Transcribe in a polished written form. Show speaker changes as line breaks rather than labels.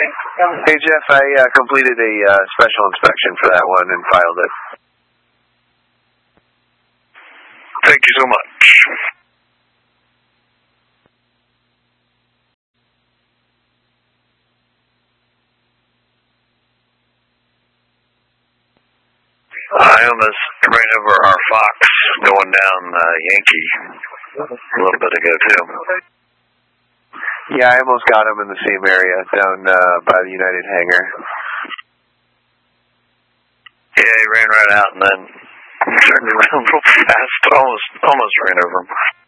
Hey Jeff, I completed a special inspection for that one and filed it.
Thank you so much. I almost ran over our Fox going down Yankee a little bit ago too.
Yeah, I almost got him in the same area down by the United hangar.
Yeah, he ran right out and then turned around real fast. Almost ran over him.